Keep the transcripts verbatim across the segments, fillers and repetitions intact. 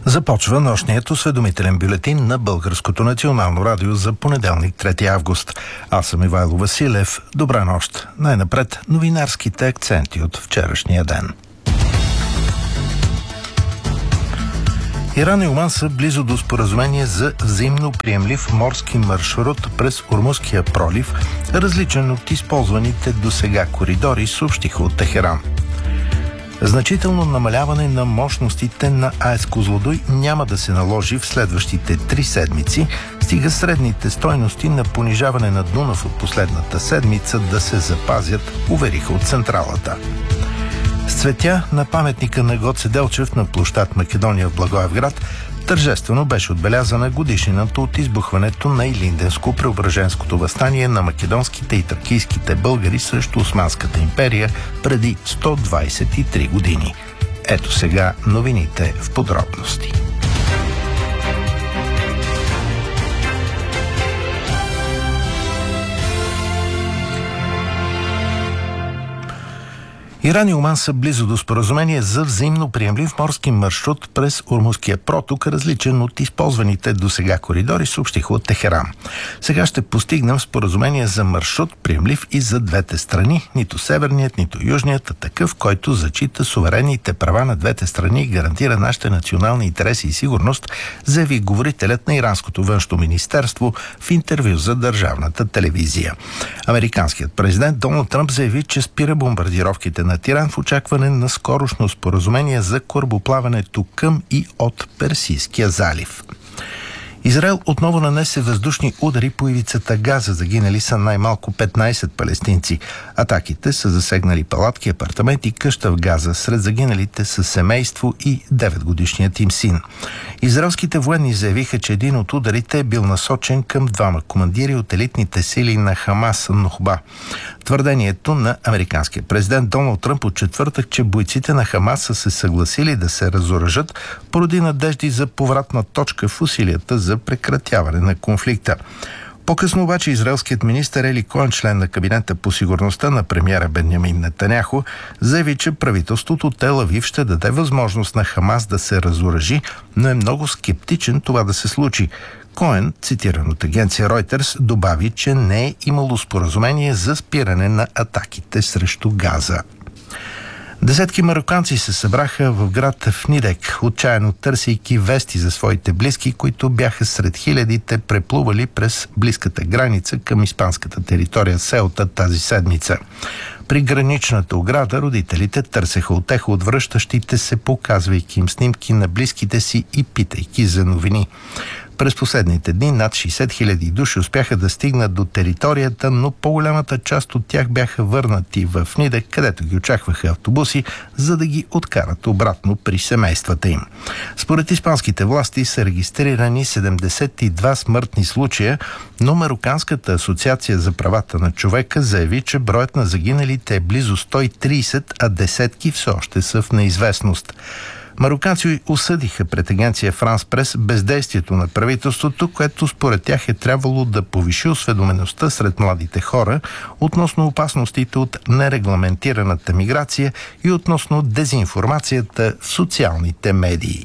Започва нощният осведомителен бюлетин на Българското национално радио за понеделник, трети август. Аз съм Ивайло Василев. Добра нощ. Най-напред новинарските акценти от вчерашния ден. Иран и Оман са близо до споразумение за взаимно приемлив морски маршрут през Ормузския пролив, различен от използваните досега коридори, съобщиха от Техеран. Значително намаляване на мощностите на АЕЦ Козлодуй няма да се наложи в следващите три седмици, стига средните стойности на понижаване на Дунав от последната седмица да се запазят, увериха от централата. С цветя на паметника на Гоце Делчев на площад Македония в Благоевград тържествено беше отбелязана годишнината от избухването на Илинденско-Преображенското въстание на македонските и тракийските българи срещу Османската империя преди сто двадесет и три години. Ето сега новините в подробности. Иран и Оман са близо до споразумение за взаимно приемлив морски маршрут през Ормузския проток, различен от използваните досега коридори, съобщиха от Техеран. Сега ще постигнем споразумение за маршрут, приемлив и за двете страни, нито северният, нито южният, а такъв, който зачита суверенните права на двете страни и гарантира нашите национални интереси и сигурност, заяви говорителят на иранското външно министерство в интервю за държавната телевизия. Американският президент Доналд Тръмп заяви, че спира бомбардировките на на Тиран в очакване на скорошно споразумение за корабоплаването към и от Персийския залив. Израел отново нанесе въздушни удари по ивицата Газа. Загинали са най-малко петнадесет палестинци. Атаките са засегнали палатки, апартамент и къща в Газа. Сред загиналите са семейство и деветгодишният им син. Израелските военни заявиха, че един от ударите е бил насочен към двама командири от елитните сили на Хамас Нухба. Твърдението на американския президент Доналд Тръмп от четвъртък, че бойците на Хамас са се съгласили да се разоръжат, породи надежди за повратна точка в усилията за прекратяване на конфликта. По-късно обаче израелският министър Ели Коен, член на кабинета по сигурността на премиера Бенямин Нетаняху, заяви, че правителството Тел Авив ще даде възможност на Хамас да се разоръжи, но е много скептичен това да се случи. Коен, цитиран от агенция Reuters, добави, че не е имало споразумение за спиране на атаките срещу Газа. Десетки мароканци се събраха в град Фнидек, отчаяно търсейки вести за своите близки, които бяха сред хилядите преплували през близката граница към испанската територия Сеута тази седмица. При граничната ограда родителите търсеха утеха от връщащите се, показвайки им снимки на близките си и питайки за новини. През последните дни над шейсет хиляди души успяха да стигнат до територията, но по-голямата част от тях бяха върнати в Нидек, където ги очакваха автобуси, за да ги откарат обратно при семействата им. Според испанските власти са регистрирани седемдесет и два смъртни случая, но Мароканската асоциация за правата на човека заяви, че броят на загиналите е близо сто и тридесет, а десетки все още са в неизвестност. Мароканци осъдиха пред агенция Франс Прес бездействието на правителството, което според тях е трябвало да повиши осведомеността сред младите хора относно опасностите от нерегламентираната миграция и относно дезинформацията в социалните медии.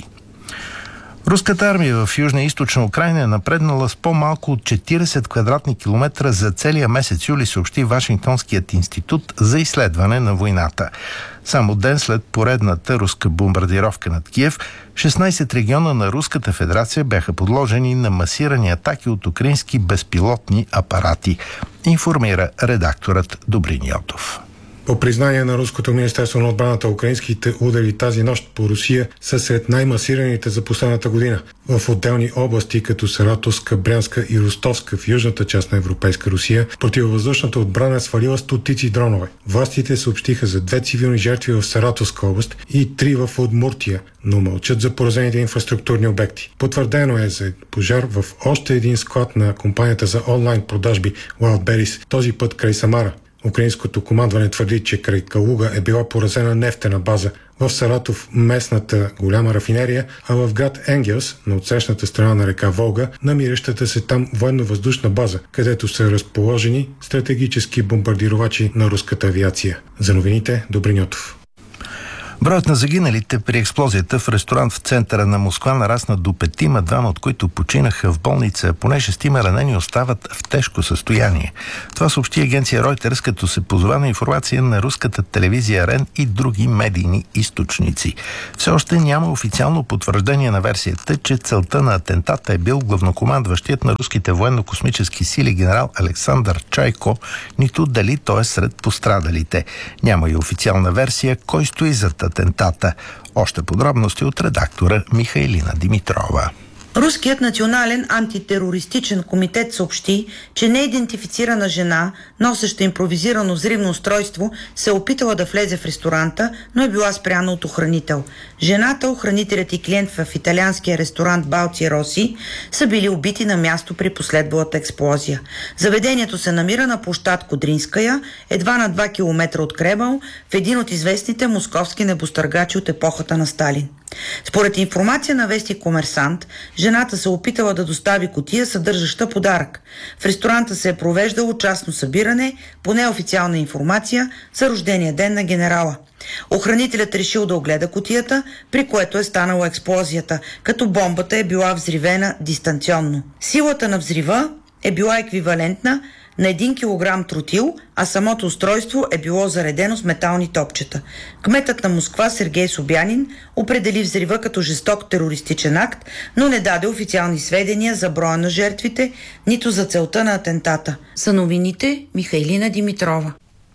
Руската армия в Южна и Източна Украйна е напреднала с по-малко от четиридесет квадратни километра за целия месец юли, съобщи Вашингтонският институт за изследване на войната. Само ден след поредната руска бомбардировка над Киев, шестнадесет региона на Руската федерация бяха подложени на масирани атаки от украински безпилотни апарати, информира редакторът Добрин Йотов. По признание на Руското министерство на отбраната, украинските удари тази нощ по Русия са сред най-масираните за последната година. В отделни области, като Саратовска, Брянска и Ростовска в южната част на Европейска Русия, противовъздушната отбрана е свалила стотици дронове. Властите съобщиха за две цивилни жертви в Саратовска област и три в Удмуртия, но мълчат за поразените инфраструктурни обекти. Потвърдено е за пожар в още един склад на компанията за онлайн продажби Wildberries, този път край Самара. Украинското командване твърди, че край Калуга е била поразена нефтена база, в Саратов местната голяма рафинерия, а в град Енгелс, на отсрещната страна на река Волга, намиращата се там военно-въздушна база, където са разположени стратегически бомбардировачи на руската авиация. За новините, Добрин Йотов. Броят на загиналите при експлозията в ресторант в центъра на Москва нарасна до петима, двама от които починаха в болница, поне шестима ранени остават в тежко състояние. Това съобщи агенция Reuters, като се позова на информация на руската телевизия РЕН и други медийни източници. Все още няма официално потвърждение на версията, че целта на атентата е бил главнокомандващият на руските военно-космически сили генерал Александър Чайко, нито дали той е сред пострадалите. Няма и официална версия кой стои зад атентата. Още подробности от редактора Михайлина Димитрова. Руският национален антитерористичен комитет съобщи, че неидентифицирана жена, носеща импровизирано взривно устройство, се е опитала да влезе в ресторанта, но е била спряна от охранител. Жената, охранителят и клиент в италианския ресторант Балци Роси са били убити на място при последвалата експлозия. Заведението се намира на площад Кодринская, едва на два километра от Кремъл, в един от известните московски небостъргачи от епохата на Сталин. Според информация на вестник Комерсант, жената се опитала да достави кутия, съдържаща подарък. В ресторанта се е провеждало частно събиране, по неофициална информация, за рождения ден на генерала. Охранителят решил да огледа кутията, при което е станала експлозията, като бомбата е била взривена дистанционно. Силата на взрива е била еквивалентна на един килограм тротил, а самото устройство е било заредено с метални топчета. Кметът на Москва Сергей Собянин определи взрива като жесток терористичен акт, но не даде официални сведения за броя на жертвите, нито за целта на атентата. За новините Михайлина Димитрова.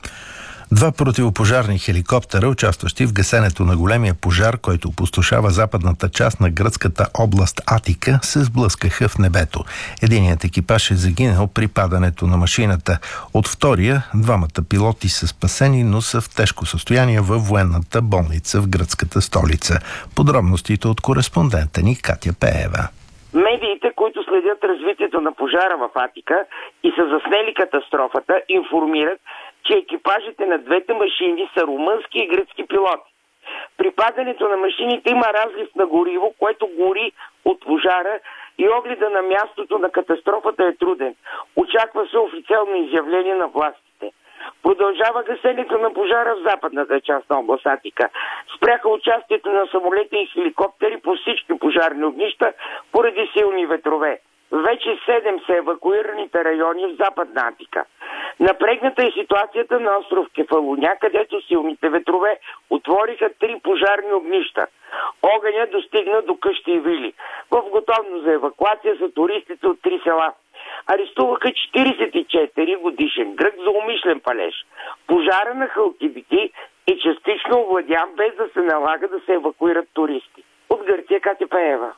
Два противопожарни хеликоптера, участващи в гасенето на големия пожар, който опустошава западната част на гръцката област Атика, се сблъскаха в небето. Единият екипаж е загинал при падането на машината. От втория, двамата пилоти са спасени, но са в тежко състояние във военната болница в гръцката столица. Подробностите от кореспондента ни Катя Пеева. Медиите, които следят развитието на пожара в Атика и са заснели катастрофата, информират, че екипажите на двете машини са румънски и гръцки пилоти. При падането на машините има разлив на гориво, което гори от пожара и огледа на мястото на катастрофата е труден. Очаква се официално изявление на властите. Продължава гасенето на пожара в западната част на област Атика. Спряха участието на самолети и хеликоптери по всички пожарни огнища поради силни ветрове. Вече седем са евакуираните райони в западна Атика. Напрегната е ситуацията на остров Кефалуня, където силните ветрове отвориха три пожарни огнища. Огъня достигна до къщи и вили. В готовност за евакуация са туристите от три села. Арестуваха четиридесет и четири годишен грък за умишлен палеж. Пожара на Халкидики е частично овладян, без да се налага да се евакуират туристи. От Гърция Катя Пеева.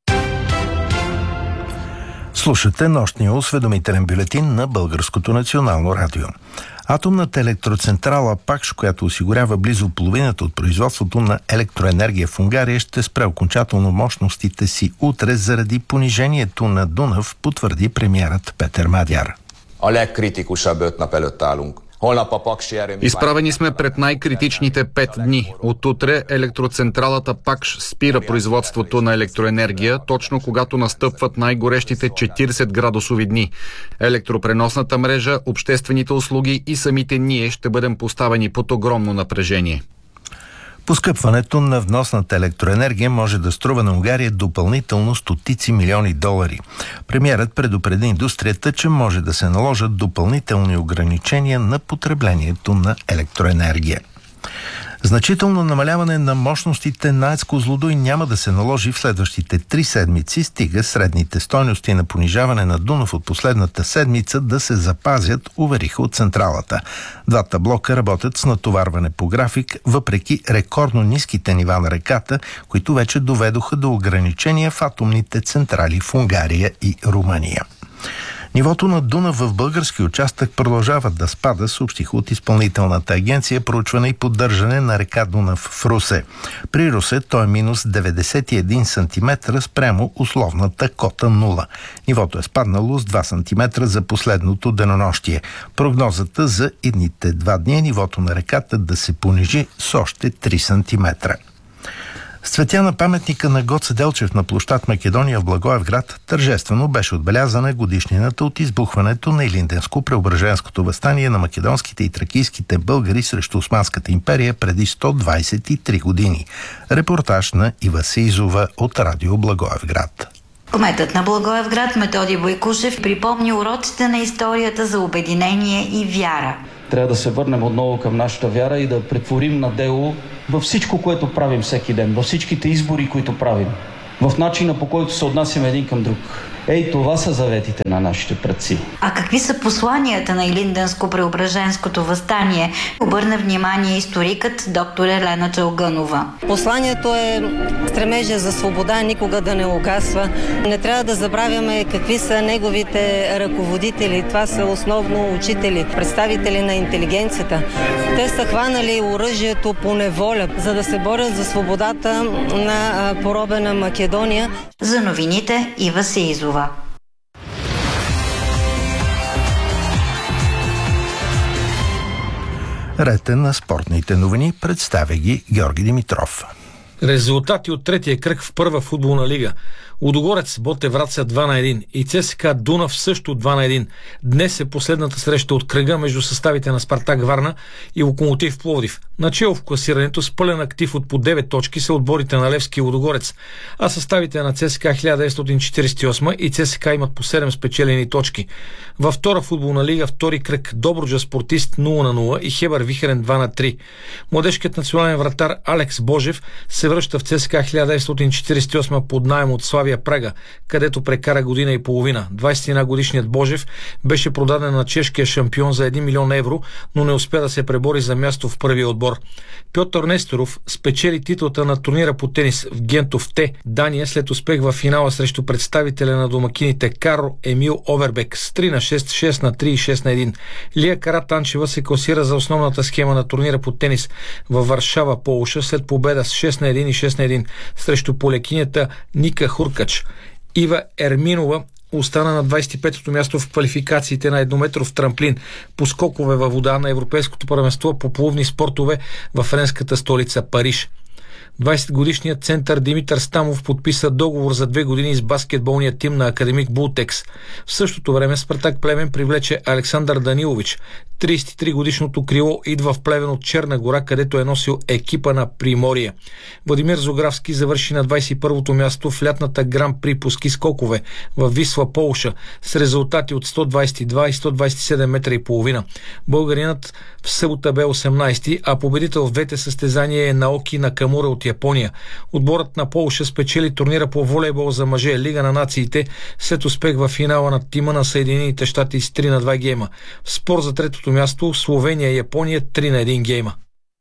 Слушате нощния осведомителен бюлетин на Българското национално радио. Атомната електроцентрала Пакш, която осигурява близо половината от производството на електроенергия в Унгария, ще спре окончателно мощностите си утре заради понижението на Дунав, потвърди премиерът Петър Мадяр. Изправени сме пред най-критичните пет дни. От утре електроцентралата Пакш спира производството на електроенергия, точно когато настъпват най-горещите четиридесет градусови дни. Електропреносната мрежа, обществените услуги и самите ние ще бъдем поставени под огромно напрежение. Поскъпването на вносната електроенергия може да струва на Унгария допълнително стотици милиони долари. Премиерът предупреди индустрията, че може да се наложат допълнителни ограничения на потреблението на електроенергия. Значително намаляване на мощностите на АЕЦ Козлодуй няма да се наложи в следващите три седмици, стига средните стойности на понижаване на Дунав от последната седмица да се запазят, увериха от централата. Двата блока работят с натоварване по график, въпреки рекордно ниските нива на реката, които вече доведоха до ограничения в атомните централи в Унгария и Румъния. Нивото на Дунав в български участък продължава да спада, съобщиха от Изпълнителната агенция проучване и поддържане на река Дунав в Русе. При Русе той е минус деветдесет и един сантиметра спрямо условната кота нула. Нивото е спаднало с два сантиметра за последното денонощие. Прогнозата за идните два дни е нивото на реката да се понижи с още три сантиметра. С цветя на паметника на Гоце Делчев на площад Македония в Благоевград тържествено беше отбелязана годишнината от избухването на Илинденско-Преображенското въстание на македонските и тракийските българи срещу Османската империя преди сто двадесет и три години. Репортаж на Ива Сеизова от радио Благоевград. Кметът на Благоевград Методи Бойкушев припомни уроците на историята за обединение и вяра. Трябва да се върнем отново към нашата вяра и да претворим на дело във всичко, което правим всеки ден, във всичките избори, които правим, в начина, по който се отнасяме един към друг. Ей, това са заветите на нашите предци. А какви са посланията на Илинденско-Преображенското въстание? Обърна внимание историкът доктор Елена Чалгънова. Посланието е стремежа за свобода, никога да не угасва. Не трябва да забравяме какви са неговите ръководители. Това са основно учители, представители на интелигенцията. Те са хванали оръжието по неволя, за да се борят за свободата на поробена Македония. За новините Ива Сеизова. Ред е на спортните новини, представя ги Георги Димитров. Резултати от третия кръг в първа футболна лига. Лудогорец Ботев Враца два на един и ЦСКА Дунав също два на един. Днес е последната среща от кръга между съставите на Спартак Варна и Локомотив Пловдив. Начело в класирането с пълен актив от по девет точки са отборите на Левски и Лудогорец, а съставите на ЦСКА хиляда деветстотин четиридесет и осма и ЦСКА имат по седем спечелени точки. Във втора футболна лига втори кръг Добруджа Спортист нула на нула и Хебър Вихрен два на три. Младежкият национален вратар Алекс Божев се връща в ЦСКА хиляда деветстотин четиридесет и осма под наем от Славия Прага, където прекара година и половина. двадесет и една годишният Божев беше продаден на чешкия шампион за един милион евро, но не успя да се пребори за място в първия отбор. Пьотър Несторов спечели титлата на турнира по тенис в Гентов Те, Дания, след успех в финала срещу представителя на домакините Карл Емил Овербек с три на шест, шест на три и шест на един. Лия Каратанчева се класира за основната схема на турнира по тенис във Варшава, Полша, след победа с шест на един и шест на един срещу полекинята Ника Хуркач. Ива Ерминова остана на двадесет и петото място в квалификациите на еднометров трамплин по скокове във вода на Европейското първенство по плувни спортове в френската столица Париж. двадесетгодишният център Димитър Стамов подписа договор за две години с баскетболния тим на Академик Бултекс. В същото време Спартак Плевен привлече Александър Данилович. тридесет и три годишното крило идва в Плевен от Черна гора, където е носил екипа на Приморие. Владимир Зографски завърши на двадесет и първото място в лятната гран при по ски скокове в Висла, Полша, с резултати от сто двадесет и два и сто двадесет и седем метра и половина. Българинът в събота бе осемнадесети, а победител в двете състезания е Наоки Накамура от Япония. Отборът на Полша спечели турнира по волейбол за мъже Лига на нациите след успех в финала на тима на Съединените щати с три на два гейма. В спор за третото място Словения и Япония три на един гейма.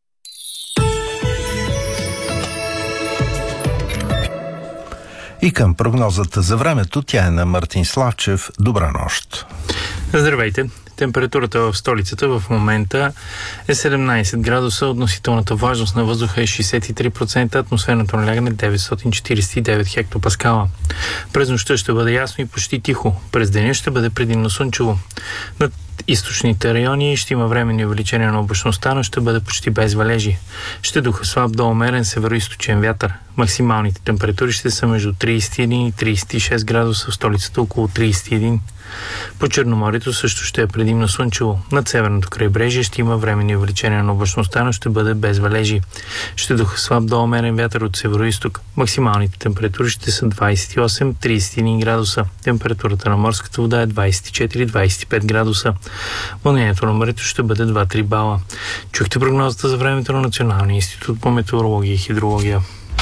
И към прогнозата за времето, тя е на Мартин Славчев. Добра нощ! Здравейте! Температурата в столицата в момента е седемнадесет градуса, относителната влажност на въздуха е шейсет и три процента, атмосферното налягане деветстотин четиридесет и девет хектопаскала. През нощта ще бъде ясно и почти тихо. През деня ще бъде предимно слънчево. Над източните райони ще има временни увеличения на облачността, но ще бъде почти без валежи. Ще духа слаб до умерен североизточен вятър. Максималните температури ще са между тридесет и един и тридесет и шест градуса, в столицата около тридесет и един. По Черноморието също ще е предимно слънчево. Над северното крайбрежие ще има временни увеличения на облачността, но ще бъде без валежи. Ще духа слаб до умерен вятър от североизток. Максималните температури ще са двадесет и осем до тридесет и един градуса. Температурата на морската вода е двадесет и четири до двадесет и пет градуса. Вълнението на морето ще бъде два до три бала. Чухте прогнозата за времето на Националния институт по метеорология и хидрология.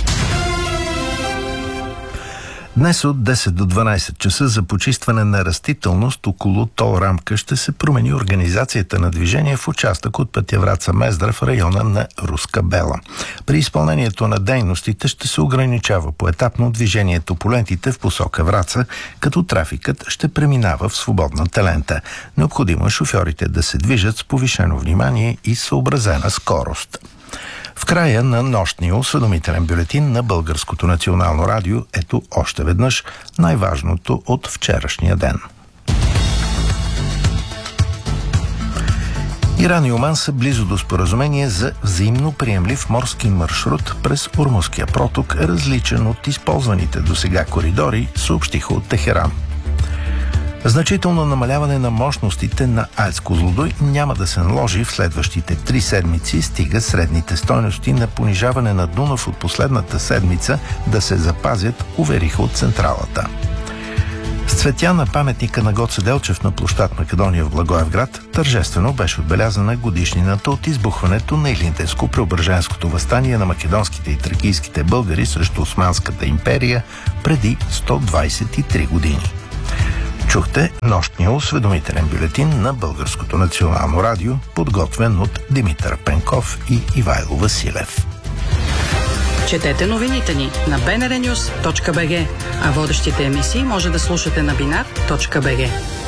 Днес от десет до дванадесет часа за почистване на растителност около тол рамка ще се промени организацията на движение в участък от пътя Враца-Мездра в района на Руска Бела. При изпълнението на дейностите ще се ограничава поетапно движението по лентите в посока Враца, като трафикът ще преминава в свободната лента. Необходимо е шофьорите да се движат с повишено внимание и съобразена скорост. В края на нощния осведомителен бюлетин на Българското национално радио, ето още веднъж най-важното от вчерашния ден. Иран и Оман са близо до споразумение за взаимно приемлив морски маршрут през Ормузския проток, различен от използваните досега коридори, съобщиха от Техеран. Значително намаляване на мощностите на АЕЦ Козлодуй няма да се наложи в следващите три седмици, стига средните стойности на понижаване на Дунав от последната седмица да се запазят, увериха от централата. С цветя на паметника на Гоце Делчев на площад Македония в Благоевград тържествено беше отбелязана годишнината от избухването на Илинденско-Преображенското въстание на македонските и тракийските българи срещу Османската империя преди сто двадесет и три години. Чухте нощния осведомителен бюлетин на Българското национално радио, подготвен от Димитър Пенков и Ивайло Василев. Четете новините ни на би ен ар нюз точка би джи, а водещите емисии може да слушате на бинар точка би джи.